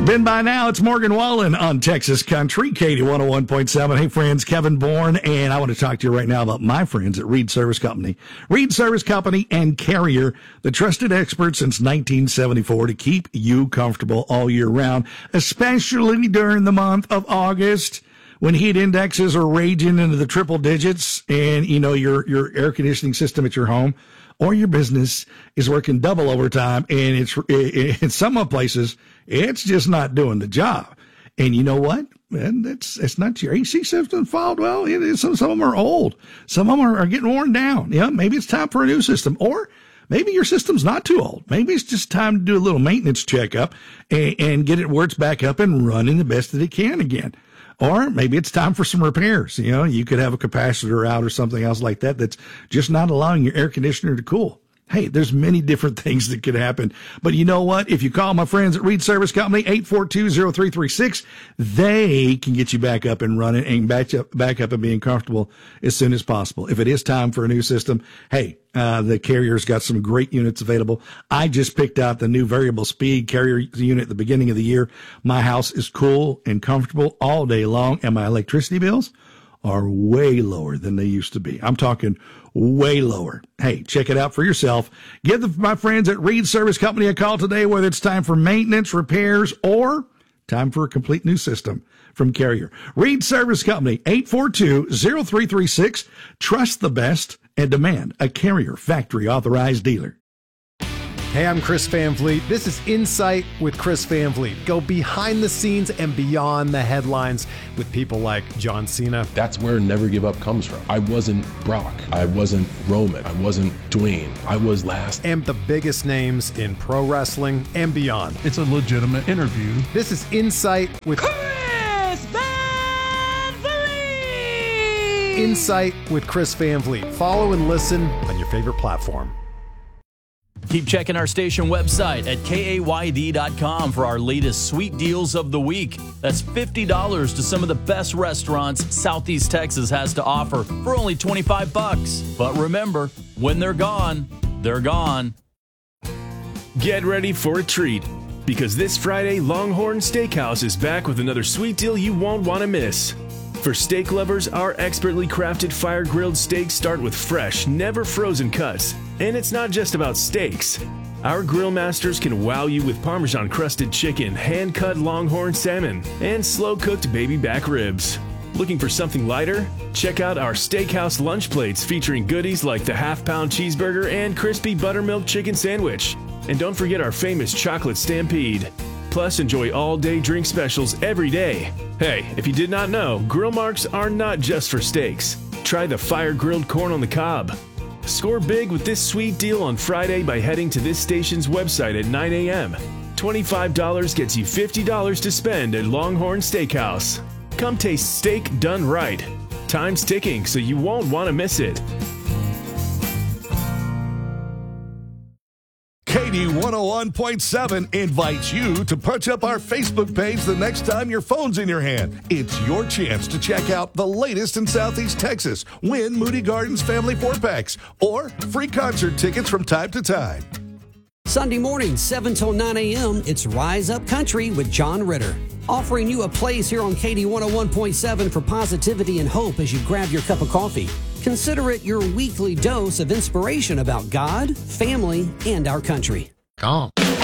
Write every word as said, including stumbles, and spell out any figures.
Been by now, it's Morgan Wallen on Texas Country, Katie one oh one point seven. Hey, friends, Kevin Bourne, and I want to talk to you right now about my friends at Reed Service Company. Reed Service Company and Carrier, the trusted experts since nineteen seventy-four to keep you comfortable all year round, especially during the month of August when heat indexes are raging into the triple digits and, you know, your, your air conditioning system at your home or your business is working double overtime, and it's in some places it's just not doing the job. And you know what? And it's it's not your A C system fault. Well, it is, some some of them are old. Some of them are, are getting worn down. Yeah, maybe it's time for a new system, or maybe your system's not too old. Maybe it's just time to do a little maintenance checkup and, and get it where it's back up and running the best that it can again. Or maybe it's time for some repairs. You know, you could have a capacitor out or something else like that that's just not allowing your air conditioner to cool. Hey, there's many different things that could happen. But you know what? If you call my friends at Reed Service Company, eight four two, oh three three six, they can get you back up and running and back up, back up and being comfortable as soon as possible. If it is time for a new system, hey, uh, the Carrier's got some great units available. I just picked out the new variable speed Carrier unit at the beginning of the year. My house is cool and comfortable all day long, and my electricity bills are way lower than they used to be. I'm talking way lower. Hey, check it out for yourself. Give the, my friends at Reed Service Company a call today, whether it's time for maintenance, repairs, or time for a complete new system from Carrier. Reed Service Company, eight four two, oh three three six. Trust the best and demand a Carrier factory authorized dealer. Hey, I'm Chris Van Vliet. This is Insight with Chris Van Vliet. Go behind the scenes and beyond the headlines with people like John Cena. That's where Never Give Up comes from. I wasn't Brock. I wasn't Roman. I wasn't Dwayne. I was last. And the biggest names in pro wrestling and beyond. It's a legitimate interview. This is Insight with Chris Van Vliet. Insight with Chris Van Vliet. Follow and listen on your favorite platform. Keep checking our station website at K A Y D dot com for our latest sweet deals of the week. That's fifty dollars to some of the best restaurants Southeast Texas has to offer for only twenty-five bucks. But remember, when they're gone, they're gone. Get ready for a treat, because this Friday, Longhorn Steakhouse is back with another sweet deal you won't want to miss. For steak lovers, our expertly crafted fire-grilled steaks start with fresh, never frozen cuts. And it's not just about steaks. Our grill masters can wow you with Parmesan-crusted chicken, hand-cut Longhorn salmon, and slow-cooked baby back ribs. Looking for something lighter? Check out our steakhouse lunch plates featuring goodies like the half-pound cheeseburger and crispy buttermilk chicken sandwich. And don't forget our famous chocolate stampede. Plus, enjoy all-day drink specials every day. Hey, if you did not know, grill marks are not just for steaks. Try the fire-grilled corn on the cob. Score big with this sweet deal on Friday by heading to this station's website at nine a.m. twenty-five dollars gets you fifty dollars to spend at Longhorn Steakhouse. Come taste steak done right. Time's ticking, so you won't want to miss it. Katie one oh one point seven invites you to punch up our Facebook page the next time your phone's in your hand. It's your chance to check out the latest in Southeast Texas, win Moody Gardens family four-packs, or free concert tickets from time to time. Sunday morning, seven till nine a.m., it's Rise Up Country with John Ritter. Offering you a place here on Katie one oh one point seven for positivity and hope as you grab your cup of coffee. Consider it your weekly dose of inspiration about God, family, and our country. Gone.